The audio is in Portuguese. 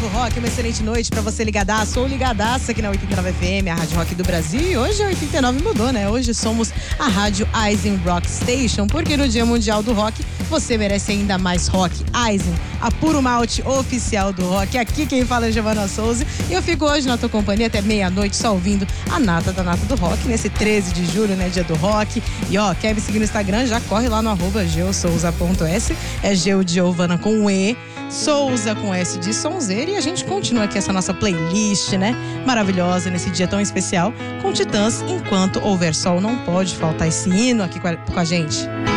do Rock, uma excelente noite pra você ligadaço ou ligadaça aqui na 89 FM, a Rádio Rock do Brasil. E hoje a 89 mudou, né? Hoje somos a Rádio Eisen Rock Station, porque no Dia Mundial do Rock você merece ainda mais rock. Eisen, a puro malte oficial do rock. Aqui quem fala é Giovana Souza e eu fico hoje na tua companhia até meia-noite só ouvindo a nata da nata do rock, nesse 13 de julho, né? Dia do rock. E ó, quer me seguir no Instagram? Já corre lá no @geosouza.s, é Geo de Giovana com E, Souza com S de sonzeira, e a gente continua aqui essa nossa playlist, né? Maravilhosa nesse dia tão especial com Titãs, Enquanto Houver Sol. Não pode faltar esse hino aqui com a gente.